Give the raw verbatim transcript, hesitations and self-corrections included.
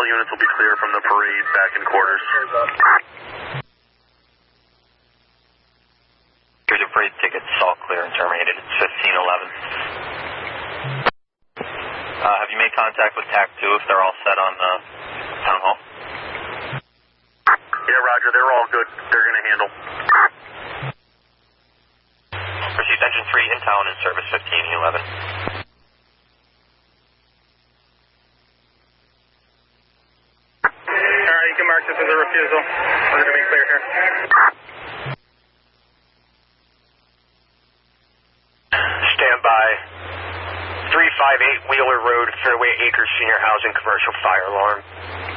units will be clear from the parade back in quarters. Here's a parade ticket, all clear and terminated. It's fifteen eleven. Uh, have you made contact with T A C two if they're all set on uh, Town Hall? Yeah, roger, they're all good. They're going to handle. Received engine three in town in service fifteen eleven. Alright, you can mark this as a refusal. We're going to be clear here. Stand by. three five eight Wheeler Road, Fairway Acres Senior Housing Commercial Fire Alarm.